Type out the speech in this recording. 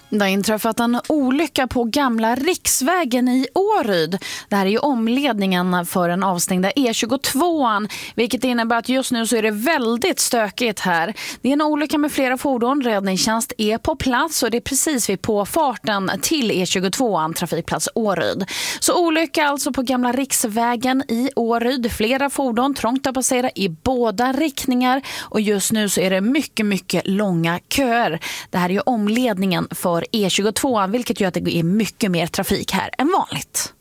Det har inträffat en olycka på gamla riksvägen i Åryd. Det här är ju omledningen för den avstängda E22, vilket innebär att just nu så är det väldigt stökigt här. Det är en olycka med flera fordon. Räddningstjänst är på plats och det är precis vid påfarten till E22, trafikplats Åryd. Så olycka alltså på gamla riksvägen i Åryd. Flera fordon trångt att passera i båda riktningar och just nu så är det mycket långa köer. Det här är ju omledningen för E22, vilket gör att det är mycket mer trafik här än vanligt.